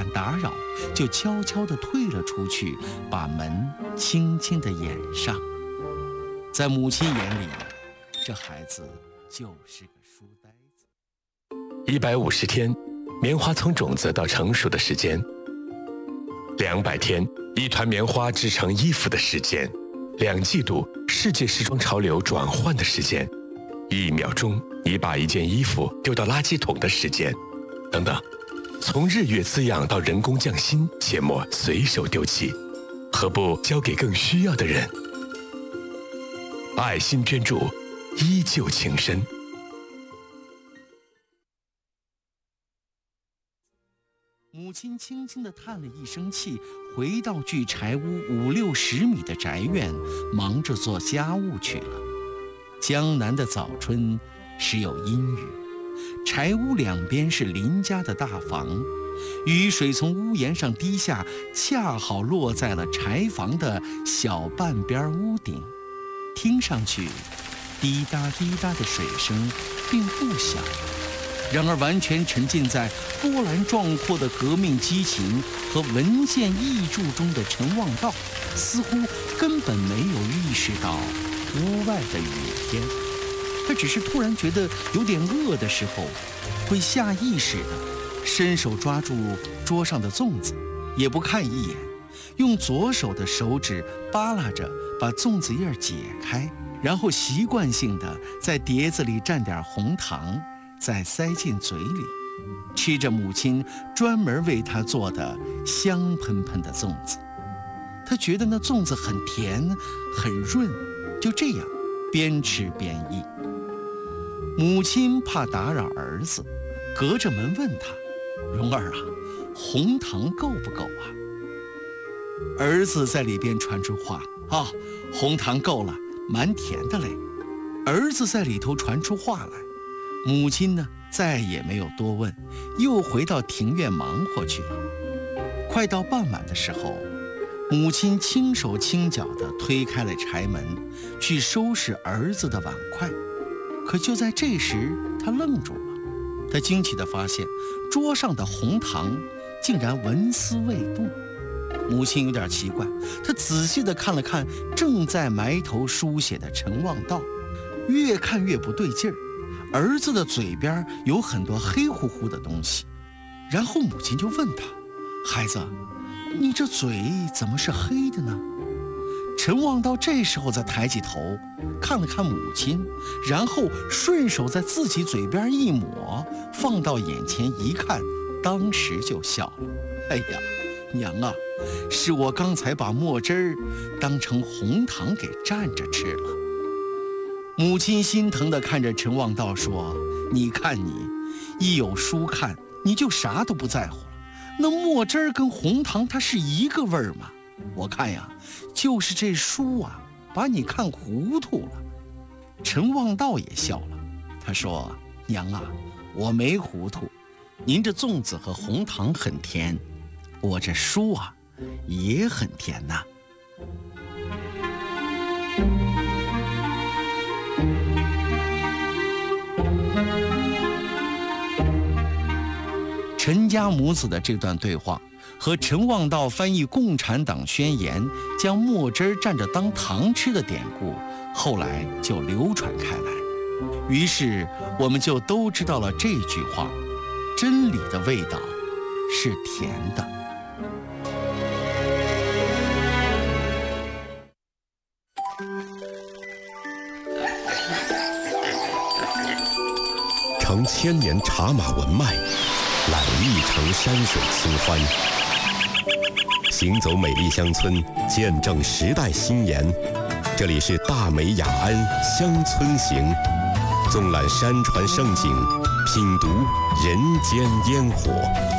打扰，就悄悄地退了出去，把门轻轻地掩上。在母亲眼里，这孩子就是个书呆子。 150天，棉花从种子到成熟的时间；200天，一团棉花织成衣服的时间；2季度，世界时装潮流转换的时间；1秒钟，你把一件衣服丢到垃圾桶的时间，等等。从日月滋养到人工匠心，切莫随手丢弃，何不交给更需要的人？爱心捐助，依旧情深。 母亲轻轻地叹了一声气，回到距柴屋50-60米的宅院，忙着做家务去了。江南的早春时有阴雨，柴屋两边是邻家的大房，雨水从屋檐上滴下，恰好落在了柴房的小半边屋顶，听上去滴答滴答的水声并不小。然而完全沉浸在波澜壮阔的革命激情和文献译著中的陈望道，似乎根本没有意识到屋外的雨天。他只是突然觉得有点饿的时候，会下意识地伸手抓住桌上的粽子，也不看一眼，用左手的手指扒拉着把粽子叶解开，然后习惯性地在碟子里蘸点红糖，再塞进嘴里，吃着母亲专门为他做的香喷喷的粽子。他觉得那粽子很甜很润，就这样边吃边议。母亲怕打扰儿子，隔着门问他：“蓉儿啊，红糖够不够啊？”儿子在里边传出话：“啊，红糖够了，蛮甜的嘞。”儿子在里头传出话来。母亲呢，再也没有多问，又回到庭院忙活去了。快到傍晚的时候，母亲轻手轻脚地推开了柴门，去收拾儿子的碗筷。可就在这时，她愣住了。她惊奇地发现，桌上的红糖竟然纹丝未动。母亲有点奇怪，她仔细地看了看正在埋头书写的陈望道，越看越不对劲儿。儿子的嘴边有很多黑乎乎的东西，然后母亲就问他：“孩子，你这嘴怎么是黑的呢？”陈望道这时候才抬起头看了看母亲，然后顺手在自己嘴边一抹，放到眼前一看，当时就笑了：“哎呀，娘啊，是我刚才把墨汁儿当成红糖给蘸着吃了。”母亲心疼地看着陈望道说：“你看你，一有书看，你就啥都不在乎了。那墨汁儿跟红糖它是一个味儿吗？我看呀，就是这书啊，把你看糊涂了。”陈望道也笑了，他说：“娘啊，我没糊涂，您这粽子和红糖很甜，我这书啊，也很甜呐。”陈家母子的这段对话和陈望道翻译《共产党宣言》将墨汁蘸着当糖吃的典故，后来就流传开来。于是我们就都知道了这句话：真理的味道是甜的。 承千年茶马文脉，揽一城山水清欢。行走美丽乡村，见证时代新颜。这里是大美雅安乡村行，纵览山川盛景，品读人间烟火。